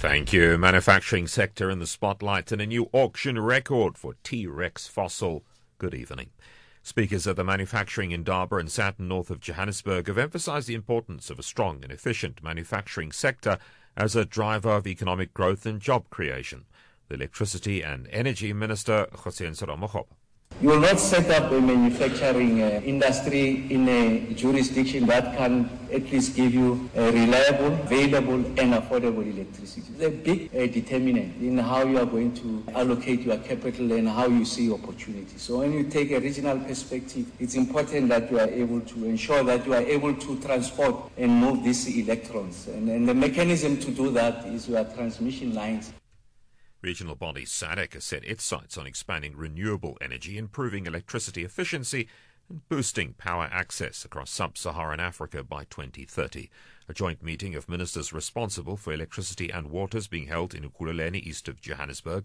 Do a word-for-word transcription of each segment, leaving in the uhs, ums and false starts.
Thank you. Manufacturing sector in the spotlight and a new auction record for T-Rex fossil. Good evening. Speakers at the Manufacturing Indaba and Sandton north of Johannesburg have emphasized the importance of a strong and efficient manufacturing sector as a driver of economic growth and job creation. The Electricity and Energy Minister, Hossein Serame. You will not set up a manufacturing uh, industry in a jurisdiction that can at least give you a reliable, available and affordable electricity. It's a big uh, determinant in how you are going to allocate your capital and how you see opportunities. So when you take a regional perspective, it's important that you are able to ensure that you are able to transport and move these electrons. And, and the mechanism to do that is your transmission lines. Regional body SADC has set its sights on expanding renewable energy, improving electricity efficiency and boosting power access across sub-Saharan Africa by twenty thirty. A joint meeting of ministers responsible for electricity and waters being held in Ekurhuleni, east of Johannesburg.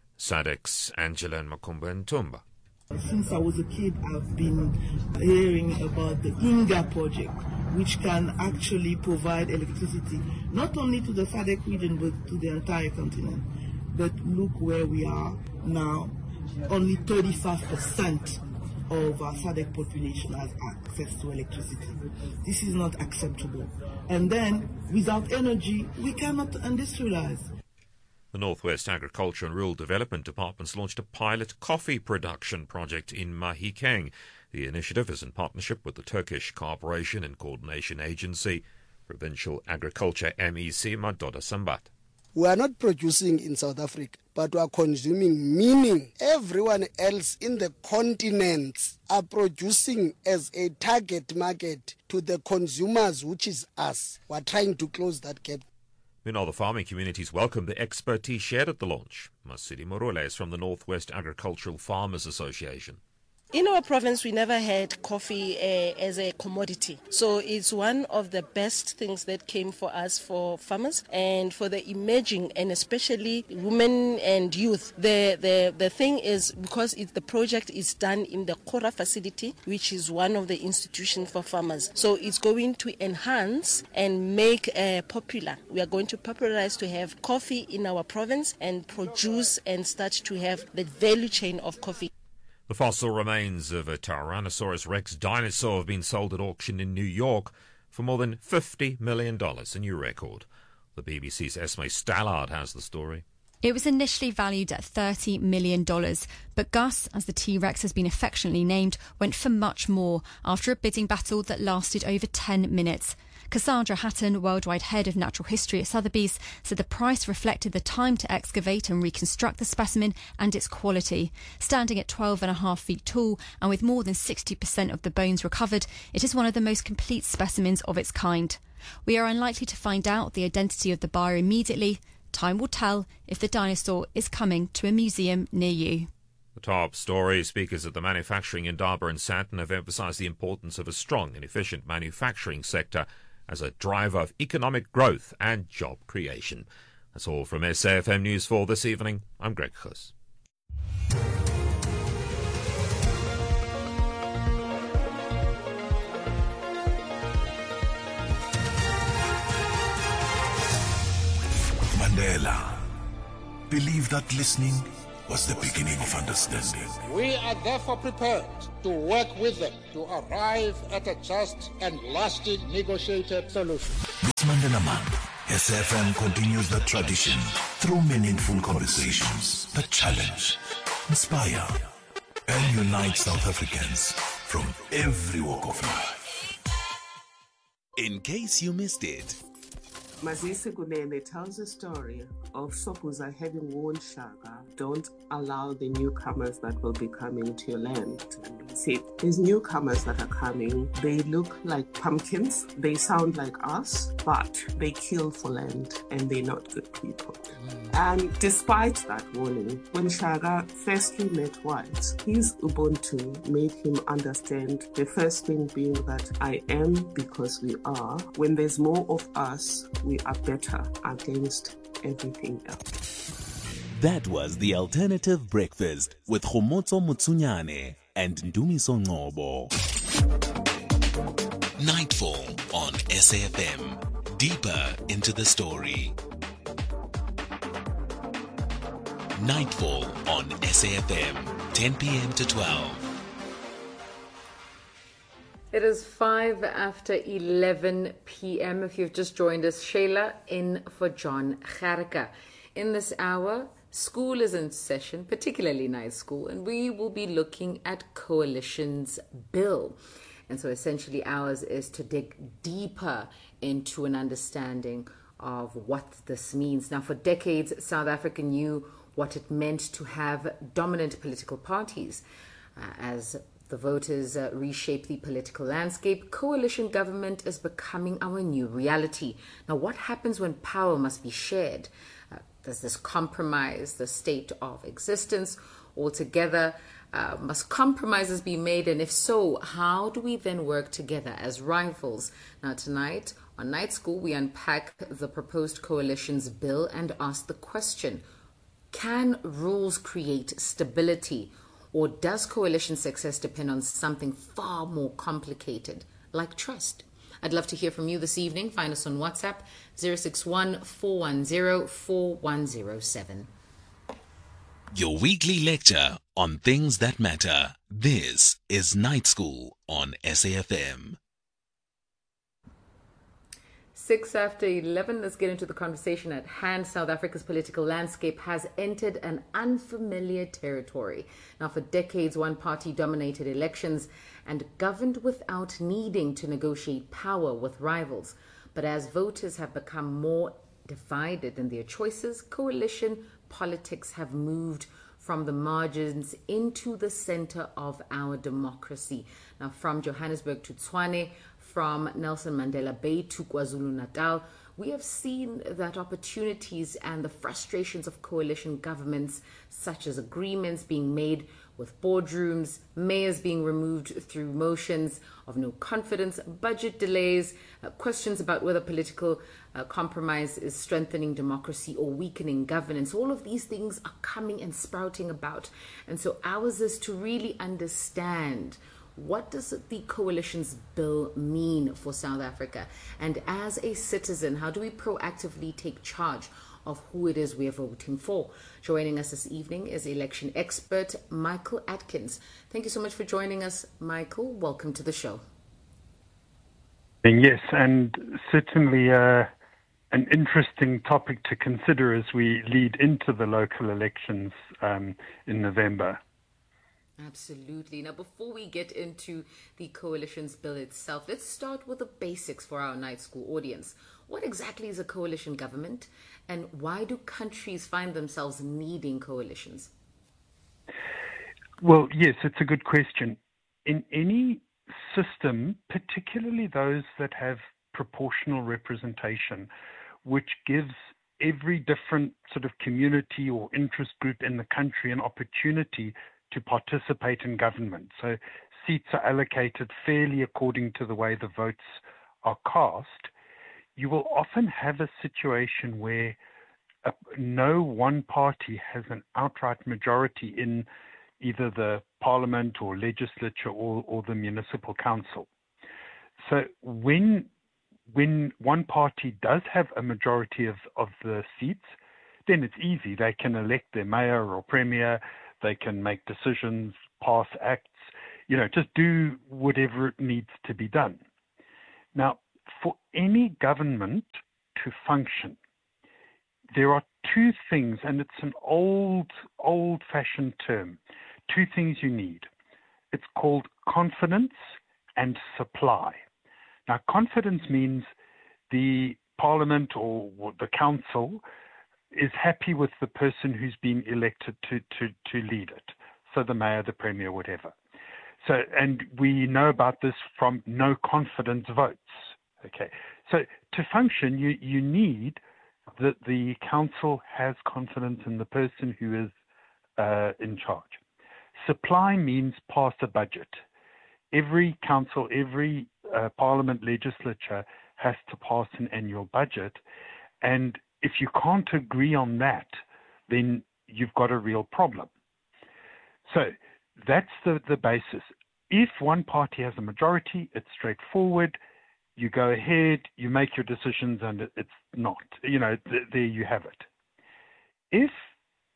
SADC's Angela Makumba Ntumba. Since I was a kid, I've been hearing about the Inga project, which can actually provide electricity not only to the SADC region but to the entire continent. But look where we are now. Only thirty-five percent of our SADC population has access to electricity. This is not acceptable. And then, without energy, we cannot industrialize. The Northwest Agriculture and Rural Development Departments launched a pilot coffee production project in Mahikeng. The initiative is in partnership with the Turkish Cooperation and Coordination Agency, Provincial Agriculture M E C Madoda Sambat. We are not producing in South Africa, but we are consuming, meaning everyone else in the continents are producing as a target market to the consumers, which is us. We are trying to close that gap. Meanwhile, the farming communities welcomed the expertise shared at the launch. Masidi Morule is from the Northwest Agricultural Farmers Association. In our province, we never had coffee uh, as a commodity. So it's one of the best things that came for us, for farmers and for the emerging and especially women and youth. The the, the thing is, because it, the project is done in the Kora facility, which is one of the institutions for farmers. So it's going to enhance and make uh, popular. We are going to popularize to have coffee in our province and produce and start to have the value chain of coffee. The fossil remains of a Tyrannosaurus rex dinosaur have been sold at auction in New York for more than fifty million dollars, a new record. The B B C's Esme Stallard has the story. It was initially valued at thirty million dollars, but Gus, as the T-Rex has been affectionately named, went for much more after a bidding battle that lasted over ten minutes. Cassandra Hatton, worldwide head of natural history at Sotheby's, said the price reflected the time to excavate and reconstruct the specimen and its quality. Standing at twelve and a half feet tall and with more than sixty percent of the bones recovered, it is one of the most complete specimens of its kind. We are unlikely to find out the identity of the buyer immediately. Time will tell if the dinosaur is coming to a museum near you. The top story. Speakers at the Manufacturing Indaba and Sandton have emphasised the importance of a strong and efficient manufacturing sector as a driver of economic growth and job creation. That's all from S A F M News for this evening. I'm Greg Huss. Mandela believed that listening was the beginning of understanding. We are therefore prepared to work with them to arrive at a just and lasting negotiated solution. This Mandela Month, S A F M continues the tradition through meaningful conversations that challenge, inspire, and unite South Africans from every walk of life. In case you missed it, Mazisi Kunene tells a story of Sokuza having warned Shaka, don't allow the newcomers that will be coming to your land. And he said, these newcomers that are coming, they look like pumpkins, they sound like us, but they kill for land and they're not good people. Mm. And despite that warning, when Shaka firstly met whites, his Ubuntu made him understand the first thing being that I am because we are. When there's more of us, we are better against everything else. That was The Alternative Breakfast with Khomotso Mutsunyane and Ndumiso Ngobo. Nightfall on S A F M. Deeper into the story. Nightfall on S A F M, ten p.m. to twelve. It is five after eleven p.m. If you've just joined us, Shayla in for John Gerke. In this hour, school is in session, particularly night school, and we will be looking at Coalition's bill. And so essentially ours is to dig deeper into an understanding of what this means. Now, for decades, South Africa knew what it meant to have dominant political parties. Uh, as the voters uh, reshape the political landscape, coalition government is becoming our new reality. Now, what happens when power must be shared? Uh, does this compromise the state of existence altogether? Uh, must compromises be made? And if so, how do we then work together as rivals? Now, tonight on Night School, we unpack the proposed coalition's bill and ask the question, can rules create stability? Or does coalition success depend on something far more complicated, like trust? I'd love to hear from you this evening. Find us on WhatsApp, zero six one, four one zero, four one zero seven. Your weekly lecture on things that matter. This is Night School on S A F M. Six after eleven, let's get into the conversation at hand. South Africa's political landscape has entered an unfamiliar territory. Now, for decades, one party dominated elections and governed without needing to negotiate power with rivals. But as voters have become more divided in their choices, coalition politics have moved from the margins into the center of our democracy. Now, from Johannesburg to Tshwane, from Nelson Mandela Bay to KwaZulu-Natal, we have seen that opportunities and the frustrations of coalition governments, such as agreements being made with boardrooms, mayors being removed through motions of no confidence, budget delays, uh, questions about whether political uh, compromise is strengthening democracy or weakening governance. All of these things are coming and sprouting about. And so ours is to really understand, what does the coalition's bill mean for South Africa? And as a citizen, how do we proactively take charge of who it is we are voting for? Joining us this evening is election expert Michael Atkins. Thank you so much for joining us, Michael. Welcome to the show. Yes, and certainly uh, an interesting topic to consider as we lead into the local elections um, in November. Absolutely. Now, before we get into the coalition's bill itself, let's start with the basics for our Night School audience. What exactly is a coalition government, and why do countries find themselves needing coalitions? Well, yes, it's a good question. In any system, particularly those that have proportional representation, which gives every different sort of community or interest group in the country an opportunity to participate in government. So seats are allocated fairly according to the way the votes are cast. You will often have a situation where uh, no one party has an outright majority in either the parliament or legislature or, or the municipal council. So when when one party does have a majority of, of the seats, then it's easy. They can elect their mayor or premier. They can make decisions, pass acts, you know, just do whatever it needs to be done. Now, for any government to function, there are two things, and it's an old, old-fashioned term, two things you need. It's called confidence and supply. Now, confidence means the parliament or the council is happy with the person who's been elected to, to, to lead it. So the mayor, the premier, whatever. So, and we know about this from no confidence votes. Okay. So to function, you, you need that the council has confidence in the person who is uh, in charge. Supply means pass a budget. Every council, every uh, parliament legislature has to pass an annual budget. And if you can't agree on that, then you've got a real problem. So that's the, the basis. If one party has a majority, it's straightforward. You go ahead, you make your decisions, and it's not. You know, th- there you have it. If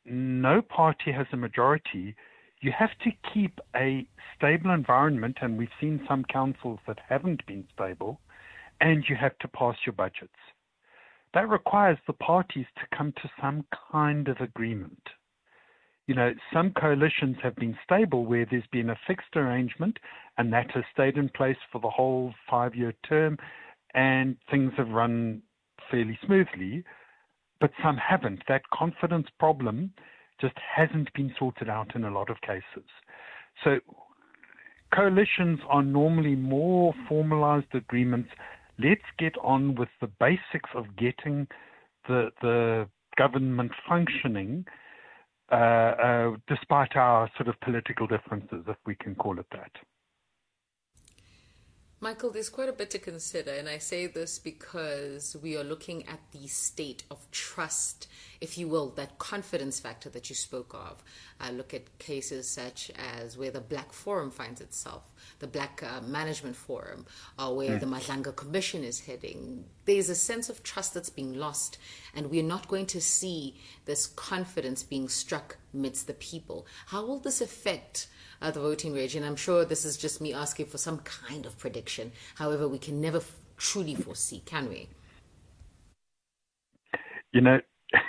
no party has a majority, you have to keep a stable environment, and we've seen some councils that haven't been stable, and you have to pass your budgets. That requires the parties to come to some kind of agreement. You know, some coalitions have been stable where there's been a fixed arrangement, and that has stayed in place for the whole five-year term, and things have run fairly smoothly, but some haven't. That confidence problem just hasn't been sorted out in a lot of cases. So coalitions are normally more formalized agreements. Let's get on with the basics of getting the the government functioning, uh, uh, despite our sort of political differences, if we can call it that. Michael, there's quite a bit to consider, and I say this because we are looking at the state of trust, if you will, that confidence factor that you spoke of. I look at cases such as where the Black Forum finds itself, the Black uh, Management Forum, or where mm. the Madlanga Commission is heading. There's a sense of trust that's being lost, and we're not going to see this confidence being struck amidst the people. How will this affect Uh, the voting range? And I'm sure this is just me asking for some kind of prediction. However, we can never f- truly foresee, can we? You know,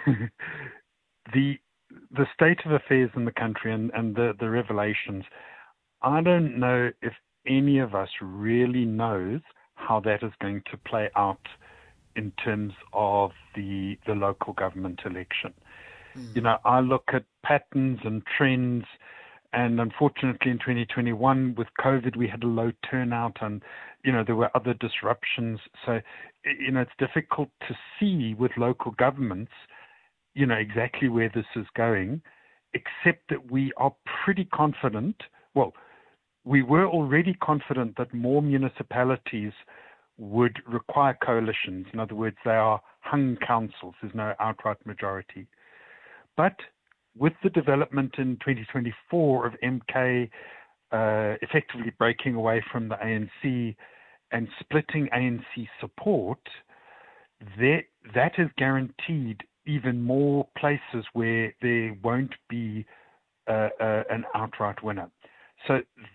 the the state of affairs in the country and, and the, the revelations, I don't know if any of us really knows how that is going to play out in terms of the the local government election. Mm. You know, I look at patterns and trends. And unfortunately, in twenty twenty-one, with COVID, we had a low turnout, and you know there were other disruptions. So, you know, it's difficult to see with local governments, you know, exactly where this is going, except that we are pretty confident. Well, we were already confident that more municipalities would require coalitions. In other words, they are hung councils. There's no outright majority, but with the development in twenty twenty-four of M K uh, effectively breaking away from the A N C and splitting A N C support, that, that has guaranteed even more places where there won't be uh, uh, an outright winner. So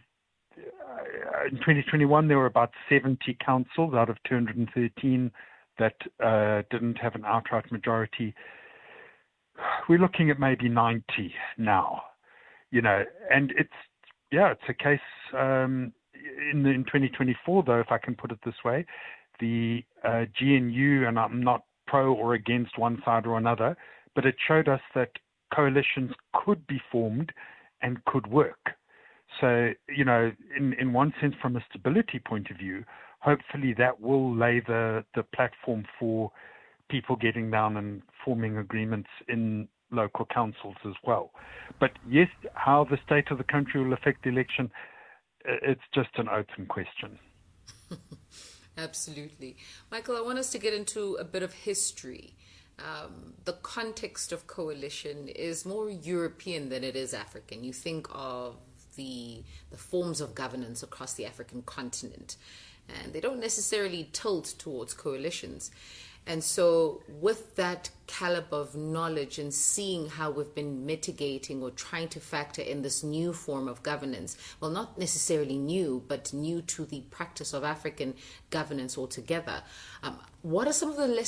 uh, in twenty twenty-one, there were about seventy councils out of two hundred thirteen that uh, didn't have an outright majority. We're looking at maybe ninety now, you know, and it's, yeah, it's a case um, in, in twenty twenty-four, though, if I can put it this way, the uh, G N U, and I'm not pro or against one side or another, but it showed us that coalitions could be formed and could work. So, you know, in, in one sense, from a stability point of view, hopefully that will lay the, the platform for people getting down and forming agreements in local councils as well. But yes, how the state of the country will affect the election, it's just an open question. Absolutely. Michael, I want us to get into a bit of history. Um, the context of coalition is more European than it is African. You think of the the forms of governance across the African continent, and they don't necessarily tilt towards coalitions. And so with that caliber of knowledge and seeing how we've been mitigating or trying to factor in this new form of governance, well, not necessarily new, but new to the practice of African governance altogether, um, what are some of the lessons